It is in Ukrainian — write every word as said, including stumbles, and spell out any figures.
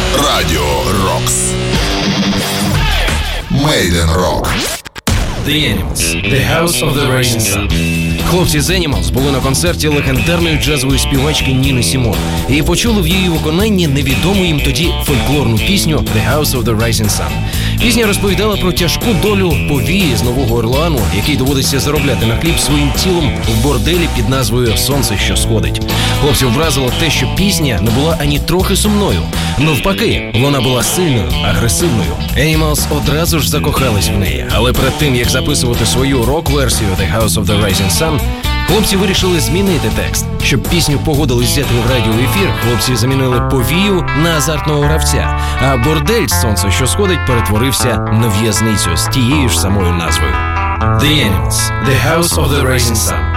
Радіо Рокс. Made in Rock. The Animals. The House of the Rising Sun. Хлопці з Animals були на концерті легендарної джазової співачки Ніни Сімон і почули в її виконанні невідому їм тоді фольклорну пісню The House of the Rising Sun. Пісня розповідала про тяжку долю повії з Нового Орлеану, який доводиться заробляти на хліб своїм тілом в борделі під назвою «Сонце, що сходить». Хлопців вразило те, що пісня не була ані трохи сумною. Навпаки, вона була сильною, агресивною. Animals одразу ж закохались в неї, але перед тим, як записувати свою рок-версію The House of the Rising Sun, хлопці вирішили змінити текст. Щоб пісню погодились взяти в радіоефір, хлопці замінили повію на азартного гравця, а бордель «Сонце, що сходить» перетворився на в'язницю з тією ж самою назвою. The Animals. The House of the Rising Sun.